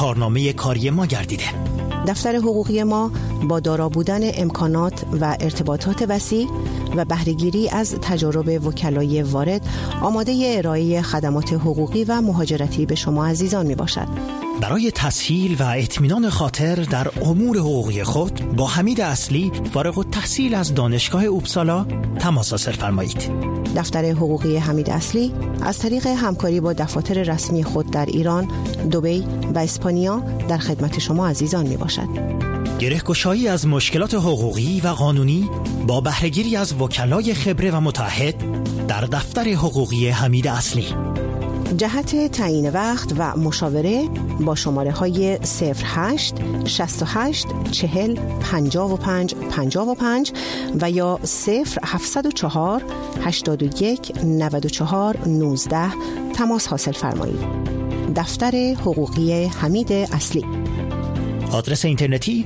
کارنامه کاری ما گردیده. دفتر حقوقی ما با دارا بودن امکانات و ارتباطات وسیع و بهره‌گیری از تجارب وکلای وارد آماده ارائه خدمات حقوقی و مهاجرتی به شما عزیزان می باشد. برای تسهیل و اطمینان خاطر در امور حقوقی خود با حمید اصلی فارغ التحصیل از دانشگاه اوبسالا تماس حاصل فرمایید. دفتر حقوقی حمید اصلی از طریق همکاری با دفاتر رسمی خود در ایران، دبی و اسپانیا در خدمت شما عزیزان می باشد. گره‌گشایی از مشکلات حقوقی و قانونی با بهره‌گیری از وکلای خبره و متعهد در دفتر حقوقی حمید اصلی. جهت تعیین وقت و مشاوره با شماره های 08 68 40 55 55 و یا 0704 81 94 19 تماس حاصل فرمایید. دفتر حقوقی حمید اصلی. آدرس اینترنتی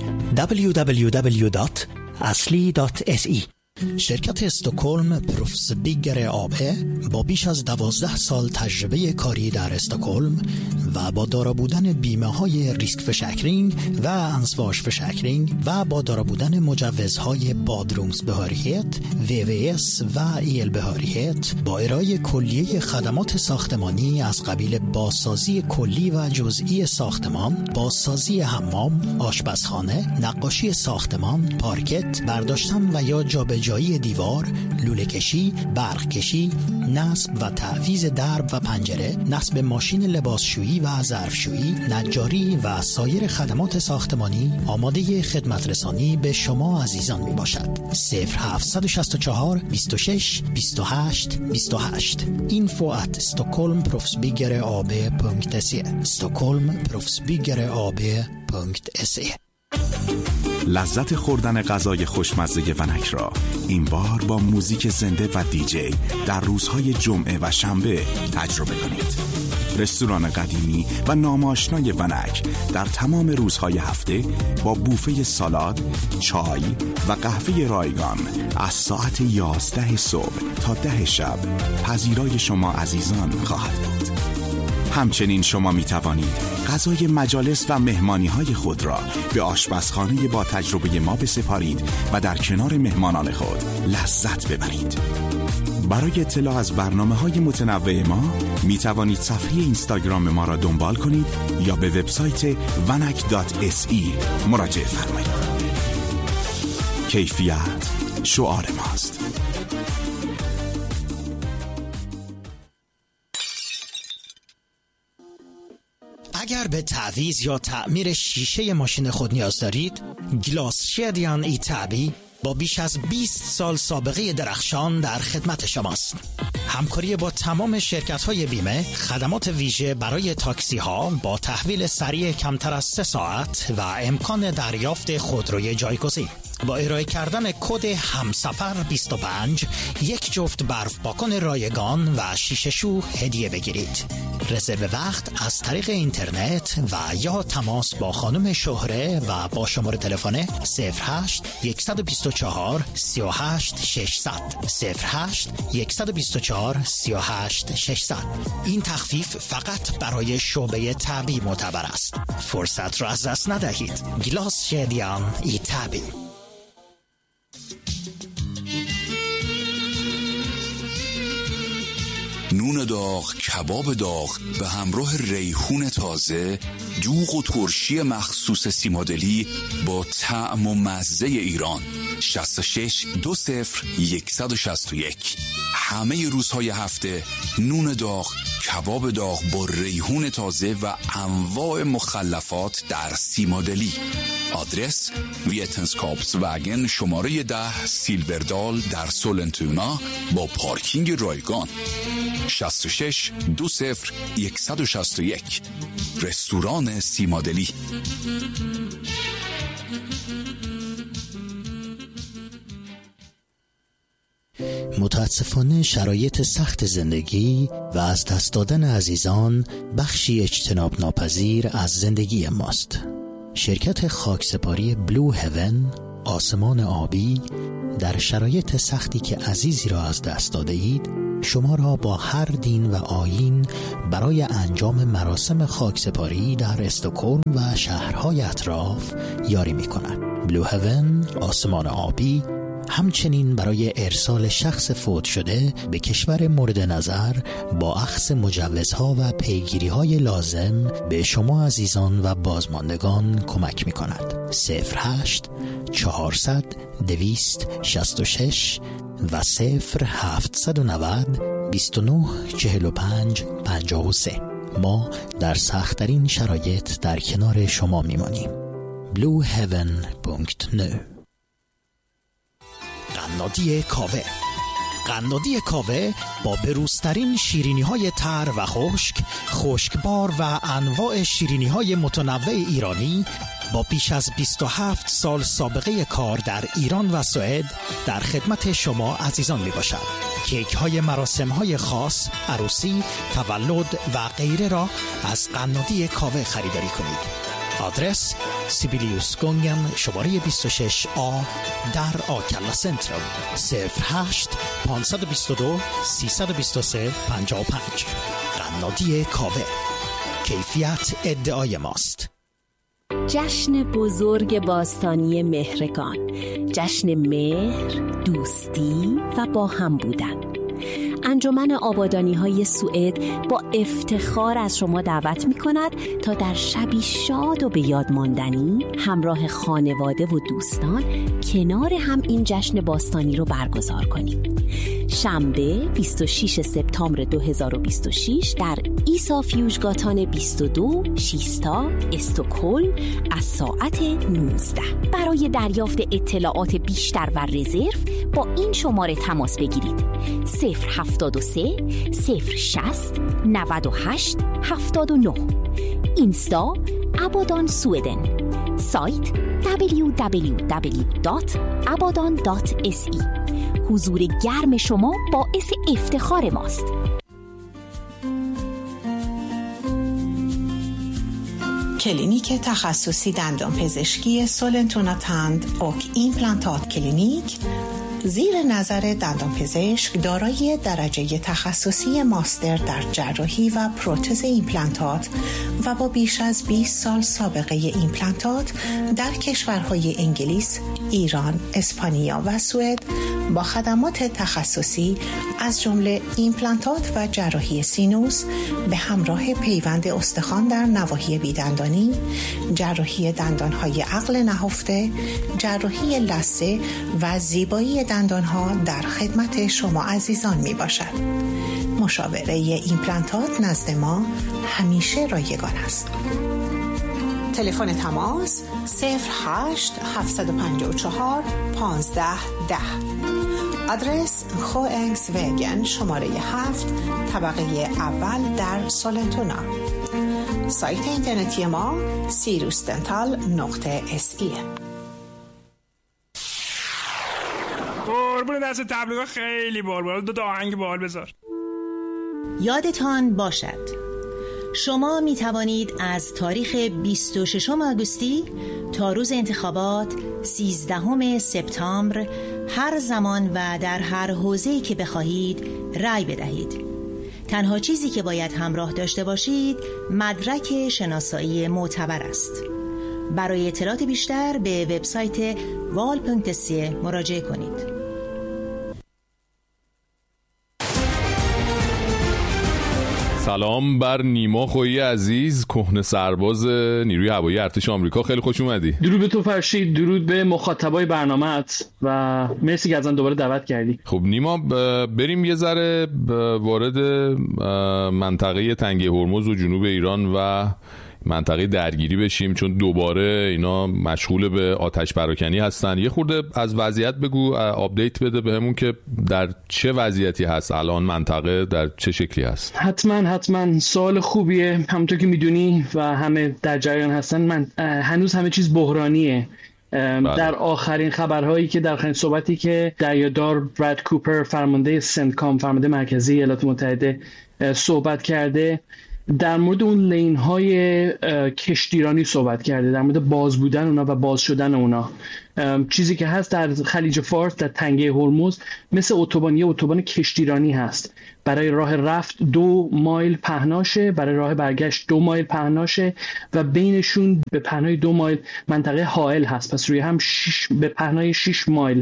www.asli.se. شرکت استکهلم پروفس بیگر آبه با بیش از 12 سال تجربه کاری در استکهلم و با دارا بودن بیمه های ریسک فشکرینگ و انسواش فشکرینگ و با دارا بودن مجوزهای بادرومز بهاریت، VVS و ایل بهاریت با ارائه کلیه خدمات ساختمانی از قبیل بازسازی کلی و جزئی ساختمان، بازسازی حمام، آشپزخانه، نقاشی ساختمان، پارکت، برداشتن و یا جابجایی دیوار، لوله کشی، برق کشی، نصب و تعویض درب و پنجره، نصب ماشین لباسشویی و ظرفشویی، نجاری و سایر خدمات ساختمانی آماده خدمت رسانی به شما عزیزان می باشد. 0764 26 28 28 info@stockholmproffsbyggeraab.se stockholmproffsbyggeraab.se. لذت خوردن غذای خوشمزه ونک را این بار با موزیک زنده و دیجی در روزهای جمعه و شنبه تجربه کنید. رستوران قدیمی و ناماشنای ونک در تمام روزهای هفته با بوفه سالاد، چای و قهوه رایگان از ساعت 11 صبح تا 10 شب پذیرای شما عزیزان خواهد بود. همچنین شما می توانید غذای مجالس و مهمانی های خود را به آشپزخانه با تجربه ما بسپارید و در کنار مهمانان خود لذت ببرید. برای اطلاع از برنامه‌های متنوع ما می توانید صفحه اینستاگرام ما را دنبال کنید یا به وبسایت vanak.se مراجعه فرمایید. کیفیت شعار ماست. اگر به تعویض یا تعمیر شیشه ماشین خود نیاز دارید، گلاس شدیان ایتابی با بیش از 20 سال سابقه درخشان در خدمت شماست. همکاری با تمام شرکت‌های بیمه، خدمات ویژه برای تاکسی‌ها با تحویل سریع کمتر از 3 ساعت و امکان دریافت خودروی جایگزین. با ارائه کردن کد همسفر 25 یک جفت برف پاکن رایگان و شیشه شو هدیه بگیرید. رزرو وقت از طریق اینترنت و یا تماس با خانم شهره و با شماره تلفن 08 124 38 600 08 124 38 600. این تخفیف فقط برای شعبه تعبی معتبر است. فرصت را از دست ندهید. گلاس شدیان ایتابی. نون داغ، کباب داغ به همراه ریحون تازه، دوغ و ترشی مخصوص سیمادلی با طعم و مزه ایران. 66 20 161. همه روزهای هفته نون داغ، کباب داغ با ریحون تازه و انواع مخلفات در سیمادلی. آدرس ویتنسکاپس وگن شماره 10 سیلوردال در سولنتونا با پارکینگ رایگان. 66 20 161. رستوران سیمادلی. متاسفانه شرایط سخت زندگی و از دست دادن عزیزان بخشی اجتناب ناپذیر از زندگی ماست. شرکت خاکسپاری بلو هیون، آسمان آبی، در شرایط سختی که عزیزی را از دست داده اید شما را با هر دین و آیین برای انجام مراسم خاکسپاری در استکهلم و شهرهای اطراف یاری می کند. بلو هیون، آسمان آبی، همچنین برای ارسال شخص فوت شده به کشور مورد نظر با اخذ مجوزها و پیگیری‌های لازم به شما عزیزان و بازماندگان کمک می‌کند. 08 400 266 و 0790 29 45 53. ما در سخت‌ترین شرایط در کنار شما می‌مانیم. blueheaven.nu. قنادی کاوه. قنادی کاوه با بروزترین شیرینی‌های تر و خشکبار و انواع شیرینی‌های متنوع ایرانی با بیش از 27 سال سابقه کار در ایران و سوئد در خدمت شما عزیزان می باشد. کیک های مراسم های خاص، عروسی، تولد و غیره را از قنادی کاوه خریداری کنید. آدرس سیبیلیوس گونگن شماره 26A در آکلا سنترال 08 522 323 55. قنادی کاوه، کیفیت ادعای ماست. جشن بزرگ باستانی مهرگان، جشن مهر، دوستی و با هم بودن. انجمن آبادانی‌های سوئد با افتخار از شما دعوت می‌کند تا در شبی شاد و به یاد ماندنی همراه خانواده و دوستان کنار هم این جشن باستانی رو برگزار کنید. شنبه 26 سپتامبر 2026 در ایسا فیوژگاتان 22 شیستا استکهلم از ساعت 19. برای دریافت اطلاعات بیشتر و رزرو با این شماره تماس بگیرید: 073 060 98 79. اینستا ابادان سویدن. سایت www.abadan.se. حضور گرم شما باعث افتخار ماست. کلینیک تخصصی دندانپزشکی سولنتونا تند اوک ایمپلانتات کلینیک زیر نظر دندانپزشک دارای درجه تخصصی ماستر در جراحی و پروتز ایمپلانتات و با بیش از 20 سال سابقه ایمپلانتات در کشورهای انگلیس، ایران، اسپانیا و سوئد با خدمات تخصصی از جمله ایمپلانتات و جراحی سینوس به همراه پیوند استخوان در نواحی بیدندانی، جراحی دندانهای عقل نهفته، جراحی لثه و زیبایی دندانها در خدمت شما عزیزان می باشد. مشاوره ایمپلانتات نزد ما همیشه رایگان است. تلفن تماس 08 754 1510. آدرس خوانگس وگن شماره 7 طبقه اول در سولنتونا. سایت اینترنتی ما sirusdental.se. قربون دست تبلیغ خیلی بال دو آهنگ بال بذار. یادتان باشد شما می توانید از تاریخ 26 آگوستی تا روز انتخابات 13 سپتامبر هر زمان و در هر حوزه‌ای که بخواهید رأی بدهید. تنها چیزی که باید همراه داشته باشید مدرک شناسایی معتبر است. برای اطلاعات بیشتر به وبسایت val.se مراجعه کنید. سلام بر نیما خویی عزیز، کهنه سرباز نیروی هوایی ارتش آمریکا. خیلی خوش اومدی. درود به تو فرشید، درود به مخاطبای برنامه‌ات و مرسی که ازن دوباره دعوت کردی. خب نیما، بریم یه ذره وارد منطقه تنگه هرمز و جنوب ایران و منطقه درگیری بشیم، چون دوباره اینا مشغول به آتش پراکنی هستن. یه خورده از وضعیت بگو، آپدیت بده بهمون که در چه وضعیتی هست الان منطقه، در چه شکلی هست. حتما سوال خوبیه. همونطور که میدونی و همه در جریان هستن، هنوز همه چیز بحرانیه. در آخرین خبرهایی که در آخرین صحبتی که دریادار براد کوپر فرمانده سنتکام، فرمانده مرکزی ایالات متحده صحبت کرده، در مورد اون لین های کشتیرانی صحبت کرده، در مورد باز بودن اونا و باز شدن اونا. چیزی که هست در خلیج فارس، در تنگه هرمز، مثل اتوبان کشتیرانی هست. برای راه رفت 2 مایل پهناشه، برای راه برگشت 2 مایل پهناشه و بینشون به پهنای 2 مایل منطقه حائل هست. پس روی هم به پهنای 6 مایل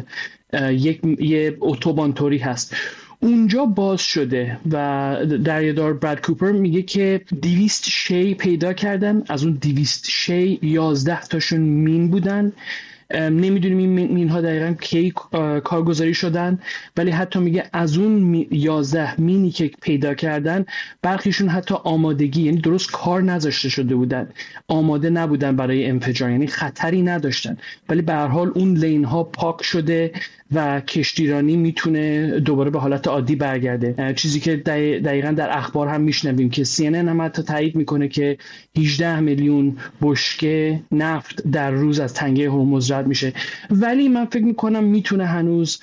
یه اتوبان توری هست. اونجا باز شده و دریادار براد کوپر میگه که 200 شی پیدا کردن. از اون 200 شی 11 تاشون مین بودن. نمیدونیم این مین ها دقیقا کی کارگزاری شدن، ولی حتی میگه از اون 11 مینی که پیدا کردن برخیشون حتی آمادگی، یعنی درست کار نذاشته شده بودن، آماده نبودن برای انفجار، یعنی خطری نداشتن، ولی به هر حال اون لین ها پاک شده و کشتیرانی میتونه دوباره به حالت عادی برگرده. چیزی که دقیقاً در اخبار هم میشنویم که CNN هم حتی تایید میکنه که 18 میلیون بشکه نفت در روز از تنگه هرمز رد میشه. ولی من فکر میکنم میتونه هنوز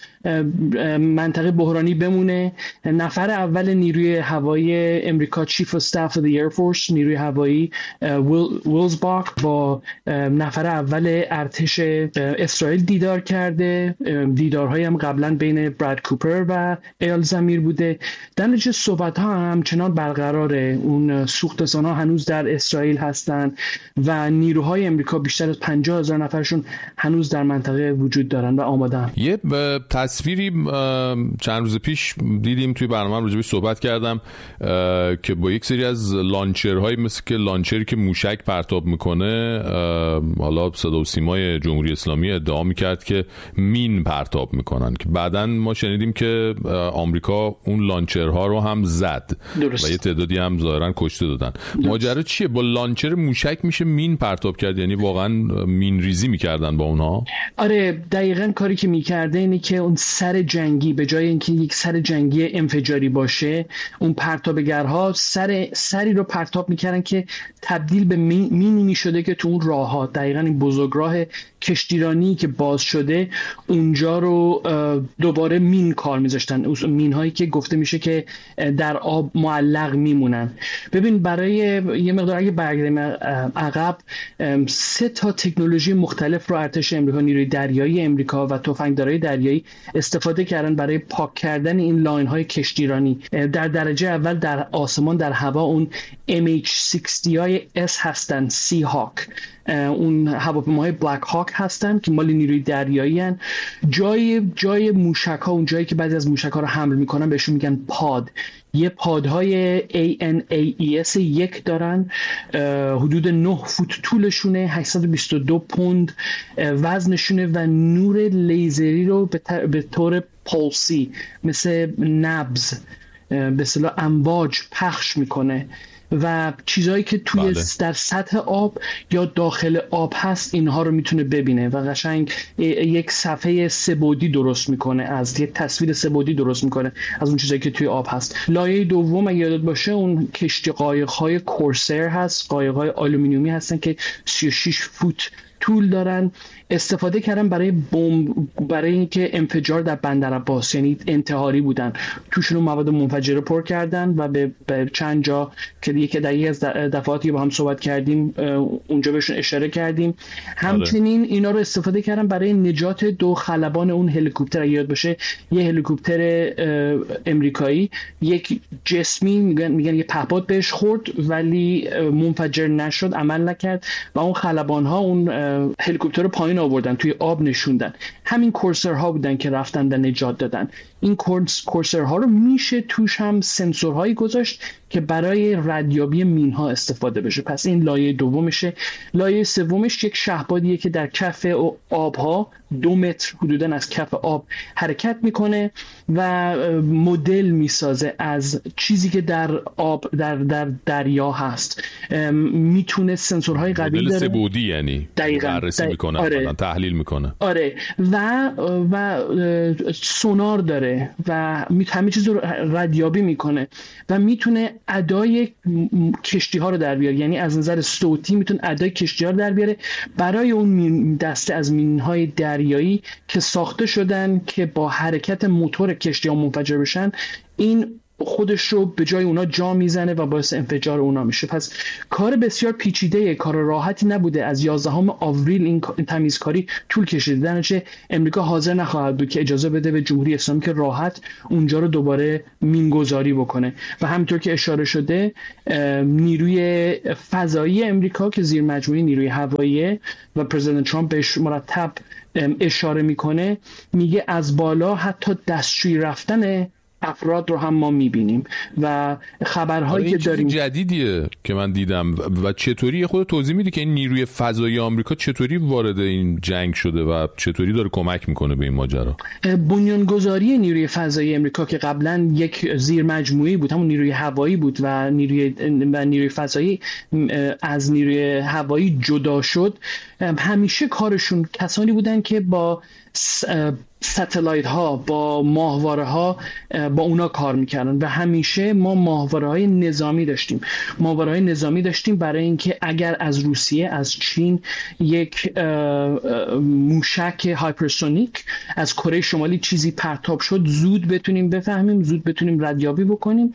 منطقه بحرانی بمونه. نفر اول نیروی هوایی امریکا، چیف اف استاف اف دی ایر فورس، نیروی هوایی ویلزباک، با نفر اول ارتش اسرائیل دیدار کرده. دیدارهایی هم قبلا بین براد کوپر و ایال زمیر بوده. در نتیجه صحبت ها همچنان برقراره. اون سوخت رسان‌ها هنوز در اسرائیل هستن و نیروهای امریکا بیشتر از 50,000 نفرشون هنوز در منطقه وجود دارن و آمادن. یه تصویری چند روز پیش دیدیم توی برنامه راجع بهش صحبت کردم که با یک سری از لانچرهای مثل که لانچری که موشک پرتاب میکنه، حالا صدا و سیمای جمهوری اسلامی ادعا میکرد که مین پرتاب میکنن، که بعدن ما شنیدیم که آمریکا اون لانچرها رو هم زد درست. و یه تعدادی هم ظاهرا کشته دادن. ماجرا چیه؟ با لانچر موشک میشه مین پرتاب کرد؟ یعنی واقعا مین ریزی میکردن با اونها؟ آره دقیقاً کاری که میکرده اینه که اون سر جنگی به جای اینکه یک سر جنگی انفجاری باشه، اون پرتابگرها سری رو پرتاب میکردن که تبدیل به مینی میشده که تو اون راه‌ها، دقیقاً این بزرگراه کشتیرانی که باز شده اونجا رو دوباره مین کار میذاشتن، مین هایی که گفته میشه که در آب معلق میمونن. ببین برای یه مقدار اگه برگردیم عقب، 3 تا تکنولوژی مختلف رو ارتش امریکا، نیروی دریایی امریکا و تفنگدارای دریایی استفاده کردن برای پاک کردن این لاین های کشتیرانی. در درجه اول در آسمان، در هوا، اون MH-60 های S هستن، سی هاک، اون هواپیماهای بلک هاک هستن که مال نیروی دریایی هن. جای موشک ها، اون جایی که بعضی از موشک ها رو حمل میکنن بهشون میگن پاد. یه پادهای ANAES 1 دارن، حدود 9 فوت طولشونه، 822 پوند وزنشونه و نور لیزری رو به طور پولسی مثل نبض به اصطلاح امواج پخش میکنه و چیزایی که توی در سطح آب یا داخل آب هست اینها رو میتونه ببینه و قشنگ یک صفحه سه‌بعدی درست میکنه، از یک تصویر سه‌بعدی درست میکنه از اون چیزایی که توی آب هست. لایه دوم اگه یادت باشه اون کشتی قایق‌های کورسر هست، قایق‌های آلومینیومی هستن که 36 فوت طول دارن. استفاده کردن برای اینکه انفجار در بندر عباس، یعنی انتحاری بودن، توشون مواد منفجره پر کردن و به چند جا که یکی از دفعاتی با هم صحبت کردیم اونجا بهشون اشاره کردیم. همچنین اینا رو استفاده کردن برای نجات 2 خلبان اون هلیکوپتر. یاد باشه یه هلیکوپتر امریکایی یک جسمی میگن یه پهپاد بهش خورد ولی منفجر نشد، عمل نکرد و اون خلبان ها اون هلیکوپتر رو پایین آوردن، توی آب نشوندن. همین کورسرها بودن که رفتن و نجات دادن. این کورسرها رو میشه توش هم سنسورهایی گذاشت که برای ردیابی مینها استفاده بشه. پس این لایه دومشه. لایه سومش یک شهبادیه که در کف آبها 2 متر حدوداً از کف آب حرکت میکنه و مدل میسازه از چیزی که در آب در دریا هست. میتونه سنسورهای قوی داره، سه‌بعدی، یعنی بررسی میکنه، آره. تحلیل میکنه، آره، و سونار داره و همه چیز رو ردیابی میکنه و میتونه ادای کشتی ها رو در بیاره. یعنی از نظر صوتی میتونه ادای کشتی ها رو در بیاره برای اون دسته از مین های دریایی که ساخته شدن که با حرکت موتور کشتی ها منفجر بشن. این خودش رو به جای اونا جا میزنه و باعث انفجار اونا میشه. پس کار بسیار پیچیده، کار راحتی نبوده. از 11 آوریل این تمیزکاری طول کشیده، در نتیجه امریکا حاضر نخواهد بود که اجازه بده به جمهوری اسلامی که راحت اونجا رو دوباره مینگذاری بکنه. و همینطور که اشاره شده نیروی فضایی امریکا که زیر مجموعه نیروی هوایی و پرزیدنت ترامپ بهش مرتب اشاره میکنه، میگه از بالا حتی دستشویی رفتن افراد رو هم ما میبینیم و خبرهایی که داریم جدیدیه که من دیدم. و چطوری خود توضیح میدی که این نیروی فضایی آمریکا چطوری وارد این جنگ شده و چطوری داره کمک میکنه به این ماجرا؟ بنیانگذاری نیروی فضایی آمریکا که قبلا یک زیر مجموعه بود، همون نیروی هوایی بود و نیروی فضایی از نیروی هوایی جدا شد، همیشه کارشون کسانی بودن که با ستلایت ها، با ماهواره ها، با اونا کار میکردن و همیشه ما ماهواره های نظامی داشتیم برای اینکه اگر از روسیه، از چین یک موشک هایپرسونیک از کره شمالی چیزی پرتاب شد، زود بتونیم بفهمیم، زود بتونیم ردیابی بکنیم.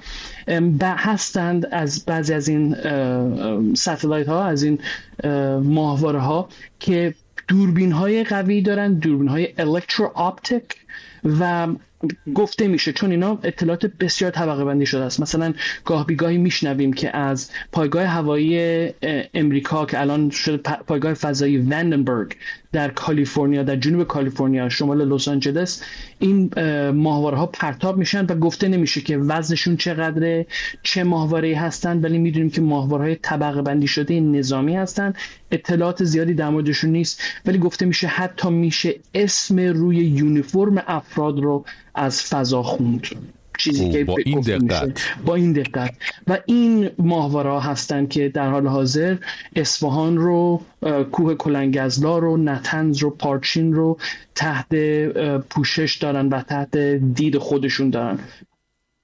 هستند از بعضی از این ستلایت ها، از این ماهواره ها که دوربین های قوی دارن، دوربین های الکترو آپتیک، و گفته میشه چون اینا اطلاعات بسیار طبقه بندی شده است. مثلا گاه بیگاهی میشنویم که از پایگاه هوایی امریکا که الان شده پایگاه فضایی وندنبرگ در کالیفرنیا، در جنوب کالیفرنیا شمال لس آنجلس، این ماهواره ها پرتاب میشن و گفته نمیشه که وزنشون چقدره، چه ماهواره‌ای هستن، ولی میدونیم که ماهواره‌های طبقه بندی شده نظامی هستن. اطلاعات زیادی در موردشون نیست، ولی گفته میشه حتی میشه اسم روی یونیفرم افراد رو از فضا خوند. چیزی که با این دقت و این ماهواره‌ها هستن که در حال حاضر اصفهان رو، کوه کلنگزلا رو، نتنز رو، پارچین رو تحت پوشش دارن و تحت دید خودشون دارن.